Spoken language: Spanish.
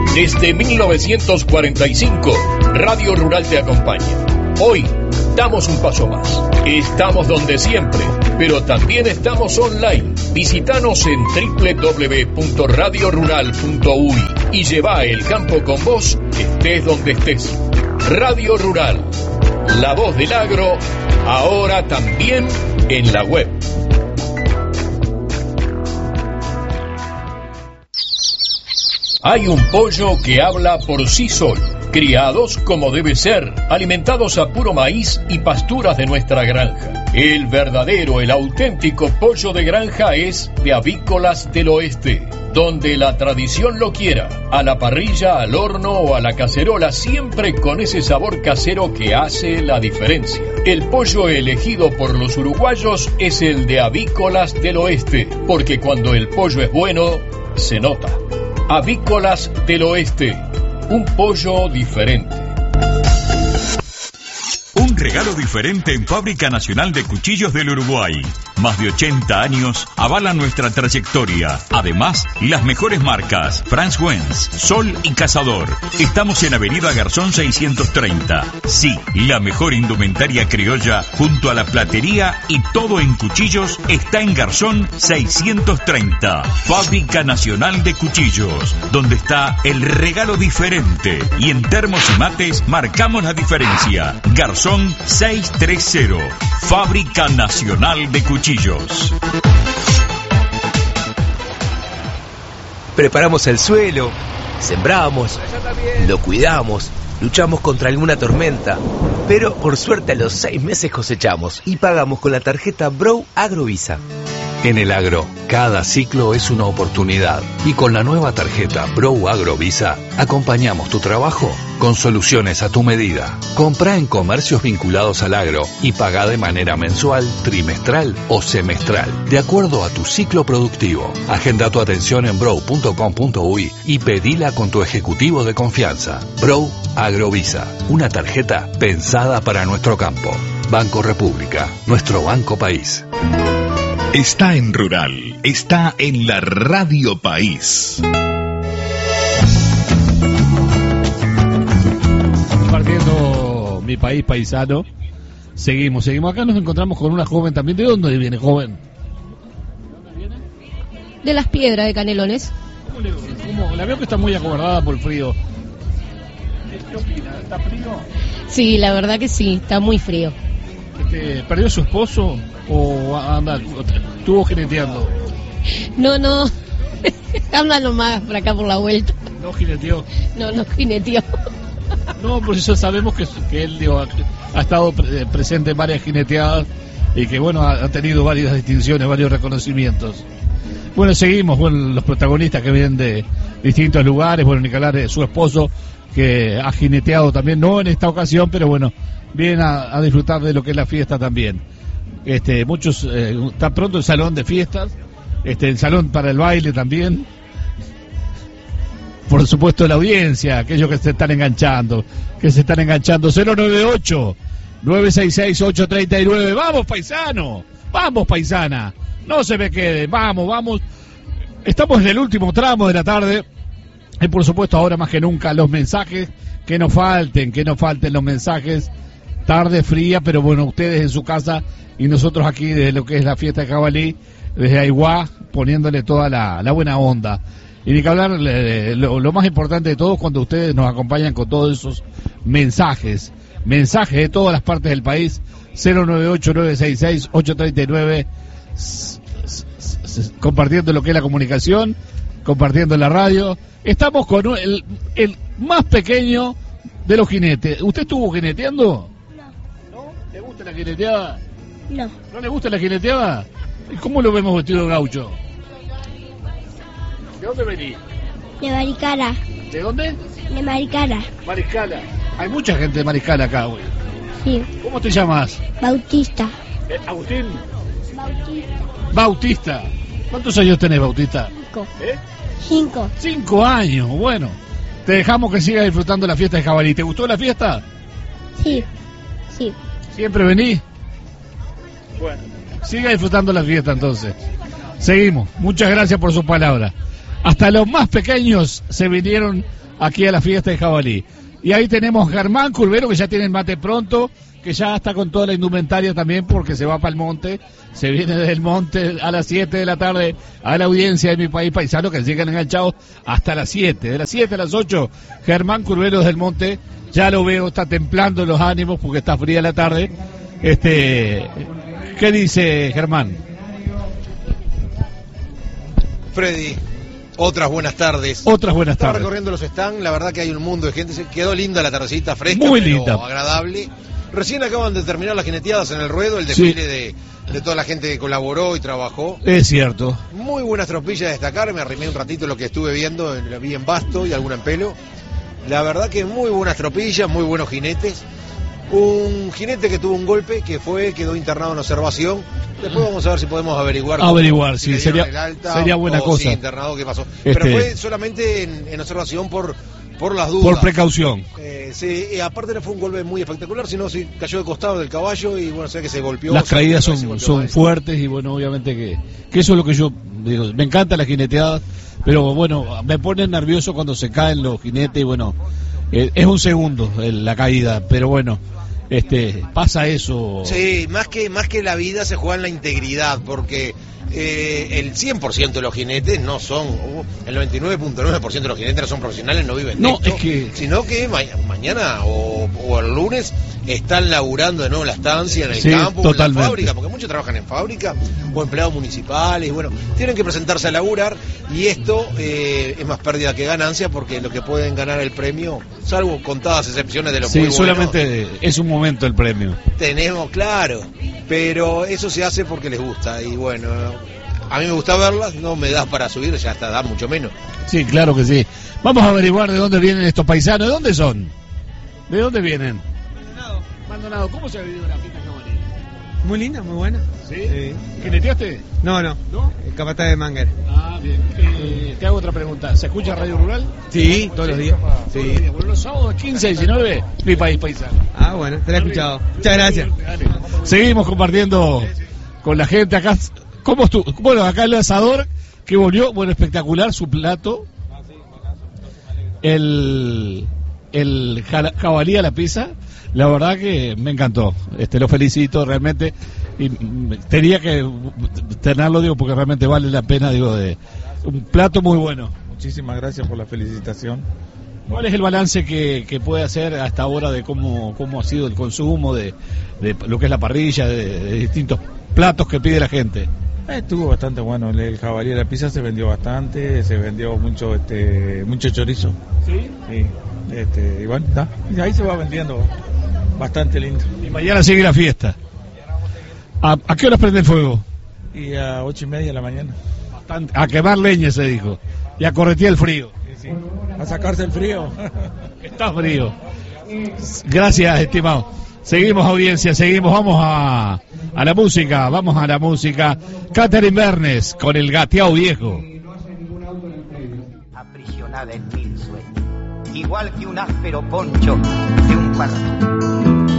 Desde 1945, Radio Rural te acompaña. Hoy damos un paso más. Estamos donde siempre, pero también estamos online. Visítanos en www.radiorural.uy y lleva el campo con vos, estés donde estés. Radio Rural, la voz del agro, ahora también en la web. Hay un pollo que habla por sí solo, criados como debe ser, alimentados a puro maíz y pasturas de nuestra granja. El verdadero, el auténtico pollo de granja es de Avícolas del Oeste, donde la tradición lo quiera, a la parrilla, al horno o a la cacerola, siempre con ese sabor casero que hace la diferencia. El pollo elegido por los uruguayos es el de Avícolas del Oeste, porque cuando el pollo es bueno, se nota. Avícolas del Oeste, un pollo diferente. Un regalo diferente en Fábrica Nacional de Cuchillos del Uruguay. Más de 80 años avalan nuestra trayectoria. Además, las mejores marcas: Franz Wenz, Sol y Cazador. Estamos en Avenida Garzón 630. Sí, la mejor indumentaria criolla junto a la platería y todo en cuchillos está en Garzón 630. Fábrica Nacional de Cuchillos, donde está el regalo diferente. Y en termos y mates marcamos la diferencia. Garzón 630. Fábrica Nacional de Cuchillos. Preparamos el suelo, sembramos, lo cuidamos, luchamos contra alguna tormenta, pero por suerte a los 6 meses cosechamos y pagamos con la tarjeta Brow Agrovisa. En el agro, cada ciclo es una oportunidad y con la nueva tarjeta Brow Agrovisa acompañamos tu trabajo con soluciones a tu medida. Comprá en comercios vinculados al agro y pagá de manera mensual, trimestral o semestral, de acuerdo a tu ciclo productivo. Agenda tu atención en brow.com.uy y pedila con tu ejecutivo de confianza. Brow Agrovisa, una tarjeta pensada para nuestro campo. Banco República, nuestro banco país. Está en Rural, está en la Radio País. Compartiendo mi país paisano. Seguimos. Acá nos encontramos con una joven también. ¿De dónde viene, joven? ¿De dónde viene? De Las Piedras, de Canelones. ¿Cómo? La veo que está muy acobardada por el frío. ¿Qué opina? ¿Está frío? Sí, la verdad que sí, está muy frío. ¿Perdió su esposo o anda, estuvo jineteando? No, anda nomás por acá por la vuelta. ¿No jineteó? No jineteó. No, por eso sabemos que él ha estado presente en varias jineteadas y que bueno, ha tenido varias distinciones, varios reconocimientos. Bueno, seguimos, los protagonistas que vienen de distintos lugares. Bueno, Nicolás, su esposo, que ha jineteado también, no en esta ocasión, pero bueno, vienen a disfrutar de lo que es la fiesta también. Muchos, está pronto el salón de fiestas, el salón para el baile también. Por supuesto la audiencia, aquellos que se están enganchando. 098-966-839. ¡Vamos, paisano! ¡Vamos, paisana! No se me quede, vamos. Estamos en el último tramo de la tarde. Y por supuesto ahora más que nunca los mensajes, que no falten los mensajes. Tarde fría, pero bueno, ustedes en su casa y nosotros aquí desde lo que es la fiesta de Jabalí, desde Aiguá, poniéndole toda la buena onda. Y ni que hablar, lo más importante de todo, cuando ustedes nos acompañan con todos esos mensajes de todas las partes del país. 098-966-839, compartiendo lo que es la comunicación, compartiendo la radio. Estamos con el más pequeño de los jinetes. ¿Usted estuvo jineteando? ¿No? ¿Le gusta la jineteada? No. ¿No le gusta la jineteada? ¿Y cómo lo vemos vestido de gaucho? ¿De dónde venís? De Maricala. ¿De dónde? De Maricala. Mariscala. Hay mucha gente de Mariscala acá, güey. Sí. ¿Cómo te llamas? Bautista. ¿Agustín? Bautista. Bautista. ¿Cuántos años tenés, Bautista? 5. 5. 5 años, bueno. Te dejamos que sigas disfrutando la fiesta de Jabalí. ¿Te gustó la fiesta? Sí. ¿Siempre venís? Bueno. Siga disfrutando la fiesta entonces. Seguimos. Muchas gracias por sus palabras. Hasta los más pequeños se vinieron aquí a la fiesta de jabalí. Y ahí tenemos Germán Curbero, que ya tiene el mate pronto, que ya está con toda la indumentaria también porque se va para el monte, se viene del monte a las 7 de la tarde a la audiencia de Mi País Paisano, que siguen enganchados hasta las 7, de las 7 a las 8, Germán Curbero desde el monte, ya lo veo, está templando los ánimos porque está fría la tarde. ¿Qué dice Germán? Freddy, otras buenas tardes. Otras buenas Estaba tardes. recorriendo los stands, la verdad que hay un mundo de gente, se quedó linda la tardecita, fresca, muy pero linda, agradable. Recién acaban de terminar las jineteadas en el ruedo, el desfile de toda la gente que colaboró y trabajó. Es cierto. Muy buenas tropillas a destacar, me arrimé un ratito lo que estuve viendo, la vi en Basto y alguna en Pelo. La verdad que muy buenas tropillas, muy buenos jinetes. Un jinete que tuvo un golpe, quedó internado en observación. Después vamos a ver si podemos averiguar. Sí, sería buena cosa. Sí, internado, ¿qué pasó? Pero fue solamente en observación por las dudas. Por precaución. Sí, aparte no fue un golpe muy espectacular, sino sí cayó de costado del caballo y bueno, sé que se golpeó. Las caídas son fuertes y bueno, obviamente que eso es lo que yo digo. Me encanta la jineteada, pero bueno, me pone nervioso cuando se caen los jinetes y bueno, es un segundo la caída, pero bueno. Pasa eso. Sí, más que la vida se juega en la integridad, porque el 100% de los jinetes no son, el 99.9% de los jinetes no son profesionales, no viven de esto, sino que mañana o el lunes están laburando de nuevo en la estancia, en el campo, o en la fábrica, porque muchos trabajan en fábrica o empleados municipales, y bueno, tienen que presentarse a laburar, y esto es más pérdida que ganancia, porque lo que pueden ganar el premio, salvo contadas excepciones de los muy buenos. Sí, solamente es un momento el premio. Tenemos, claro, pero eso se hace porque les gusta, y bueno, a mí me gusta verlas, no me da para subir, ya hasta da mucho menos. Sí, claro que sí. Vamos a averiguar de dónde vienen estos paisanos, ¿de dónde son? ¿De dónde vienen? Maldonado, ¿cómo se ha vivido la fiesta jabalí? Muy linda, muy buena. ¿Sí? ¿Jineteaste? No. El capataz de Manger. Ah, bien. Te hago otra pregunta. ¿Se escucha Radio Rural? Sí, todos los días. Sí. Bueno, los sábados 15 y 19, Mi País Paisano. Ah, bueno, te la he escuchado. Muchas gracias. Dale. Seguimos compartiendo con la gente acá. ¿Cómo estuvo? Bueno, acá el asador que volvió, bueno, espectacular su plato. El jabalí a la pizza. La verdad que me encantó, lo felicito realmente, y tenía que tenerlo, digo, porque realmente vale la pena, digo, de un plato muy bueno. Muchísimas gracias por la felicitación. ¿Cuál es el balance que puede hacer hasta ahora de cómo ha sido el consumo de lo que es la parrilla, de distintos platos que pide la gente? Estuvo bastante bueno, el jabalí de la pizza se vendió bastante, se vendió mucho chorizo. ¿Sí? Sí. Y bueno, y ahí se va vendiendo bastante lindo. Y mañana sigue la fiesta. ¿A qué horas prende el fuego? Y a 8:30 de la mañana. Bastante. A quemar leña, se dijo. Y a corretear el frío. Sí. A sacarse el frío. Está frío. Gracias, estimado. Seguimos, audiencia, vamos a la música. Catherine Bernes con el gateado viejo. Aprisionada en mil sueños, igual que un áspero poncho de un partido.